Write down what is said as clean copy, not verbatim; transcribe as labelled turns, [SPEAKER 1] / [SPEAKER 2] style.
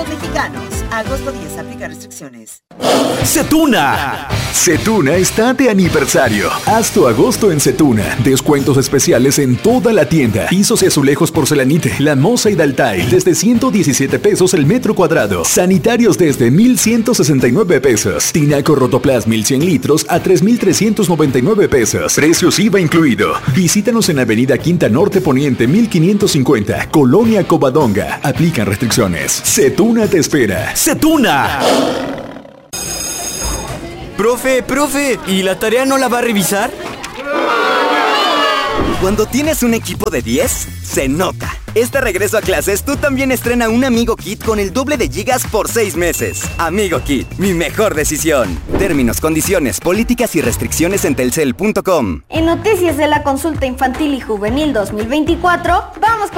[SPEAKER 1] Petróleos Mexicanos. Agosto 10, aplica restricciones.
[SPEAKER 2] Setuna. Setuna está de aniversario. Haz tu agosto en Setuna. Descuentos especiales en toda la tienda. Pisos y azulejos porcelanite, La Moza y Daltile desde 117 pesos el metro cuadrado. Sanitarios desde 1,169 pesos. Tinaco Rotoplas 1,100 litros a 3,399 pesos. Precios IVA incluido. Visítanos en Avenida Quinta Norte Poniente 1550, Colonia Covadonga. Aplican restricciones. Setuna te espera. ¡Setuna!
[SPEAKER 3] Profe, ¿y la tarea no la va a revisar? Cuando tienes un equipo de 10, se nota. Este regreso a clases, tú también estrena un Amigo Kit con el doble de gigas por 6 meses. Amigo Kit, mi mejor decisión. Términos, condiciones, políticas y restricciones en telcel.com.
[SPEAKER 4] En noticias de la consulta infantil y juvenil 2024, vamos con